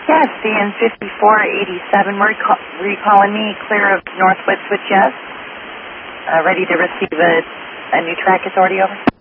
Yes, CN 5487. Were you calling me clear of Northwood Switch, yes? Ready to receive a new track authority, over?